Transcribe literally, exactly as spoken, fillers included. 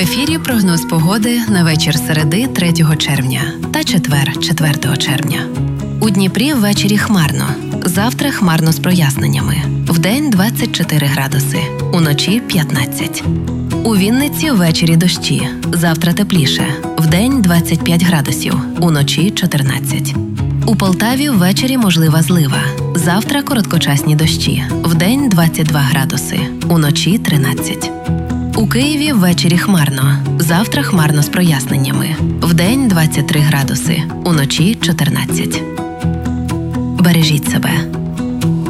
ефірі прогноз погоди на вечір середи третього червня та четвер четвертого червня. У Дніпрі ввечері хмарно. Завтра хмарно з проясненнями. Вдень двадцять чотири градуси, уночі п'ятнадцять. У Вінниці ввечері дощі. Завтра тепліше. Вдень двадцять п'ять градусів, уночі чотирнадцять. У Полтаві ввечері можлива злива. Завтра короткочасні дощі. Вдень двадцять два градуси, уночі тринадцять. У Києві ввечері хмарно. Завтра хмарно з проясненнями. Вдень двадцять три градуси, уночі чотирнадцять. Бережіть себе.